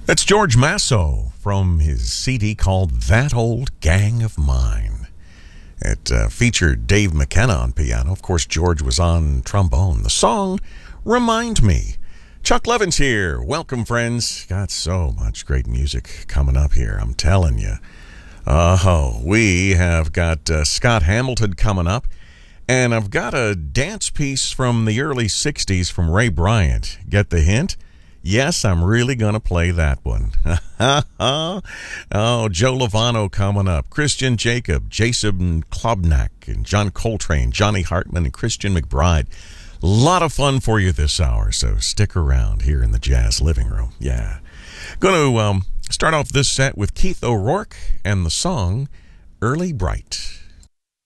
That's George Masso from his CD called That Old Gang of Mine. It featured Dave McKenna on piano. Of course, George was on trombone. The song, Remind Me. Chuck Levins here. Welcome, friends. Got so much great music coming up here, I'm telling you. We have got Scott Hamilton coming up. And I've got a dance piece from the early 60s from Ray Bryant. Get the hint? Yes, I'm really going to play that one. Oh, Joe Lovano coming up. Christian Jacob, Jason Klobnak, and John Coltrane, Johnny Hartman, and Christian McBride. A lot of fun for you this hour, so stick around here in the Jazz Living Room. Yeah. Going to start off this set with Keith O'Rourke and the song Early Bright.